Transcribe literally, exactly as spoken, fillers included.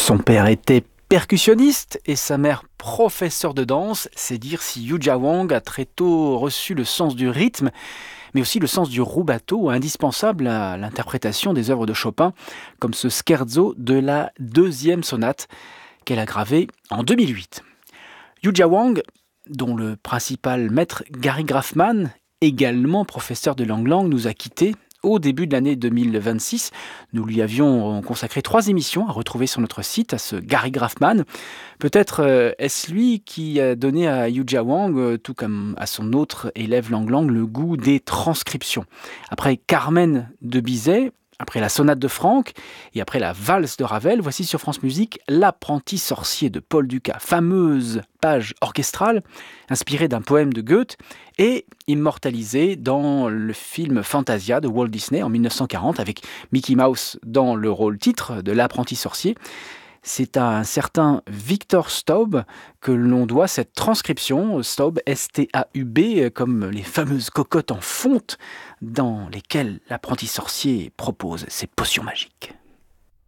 Son père était percussionniste et sa mère professeure de danse. C'est dire si Yuja Wang a très tôt reçu le sens du rythme, mais aussi le sens du rubato, indispensable à l'interprétation des œuvres de Chopin, comme ce scherzo de la deuxième sonate qu'elle a gravé en deux mille huit. Yuja Wang, dont le principal maître Gary Graffman, également professeur de langue langue, nous a quittés au début de l'année deux mille vingt-six. Nous lui avions consacré trois émissions à retrouver sur notre site, à ce Gary Graffman. Peut-être euh, est-ce lui qui a donné à Yuja Wang, euh, tout comme à son autre élève langue langue, le goût des transcriptions. Après Carmen de Bizet, après la sonate de Franck et après la valse de Ravel, voici sur France Musique L'apprenti sorcier de Paul Dukas, fameuse page orchestrale inspirée d'un poème de Goethe et immortalisée dans le film Fantasia de Walt Disney en mille neuf cent quarante avec Mickey Mouse dans le rôle titre de l'apprenti sorcier. C'est à un certain Victor Staub que l'on doit cette transcription, Staub, S T A U B, comme les fameuses cocottes en fonte dans lesquelles l'apprenti sorcier propose ses potions magiques.